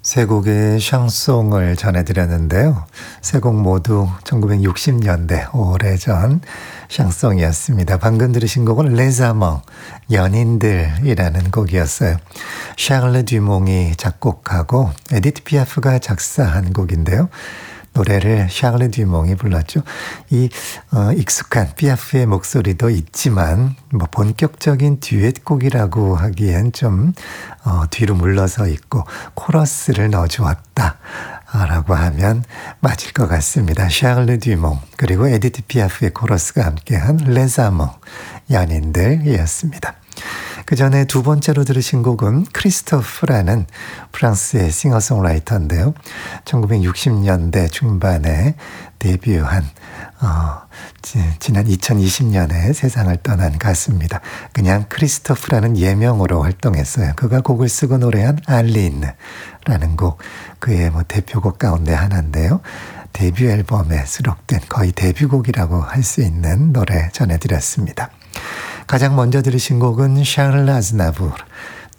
세 곡의 샹송을 전해드렸는데요. 세 곡 모두 1960년대 오래전 샹송이었습니다. 방금 들으신 곡은 레자몽, 연인들이라는 곡이었어요. 샤를레 듀몽이 작곡하고 에디트 피아프가 작사한 곡인데요. 노래를 샤를레 듀몽이 불렀죠. 익숙한 피아프의 목소리도 있지만 본격적인 듀엣곡이라고 하기엔 좀 뒤로 물러서 있고 코러스를 넣어주었다 라고 하면 맞을 것 같습니다. 샤를레 듀몽 그리고 에디트 피아프의 코러스가 함께한 레자몽, 연인들이었습니다. 그 전에 두 번째로 들으신 곡은 크리스토프라는 프랑스의 싱어송라이터인데요. 1960년대 중반에 데뷔한 지난 2020년에 세상을 떠난 가수입니다. 그냥 크리스토프라는 예명으로 활동했어요. 그가 곡을 쓰고 노래한 알린라는 곡, 그의 대표곡 가운데 하나인데요. 데뷔 앨범에 수록된 거의 데뷔곡이라고 할 수 있는 노래 전해드렸습니다. 가장 먼저 들으신 곡은 샤를 아즈나부르,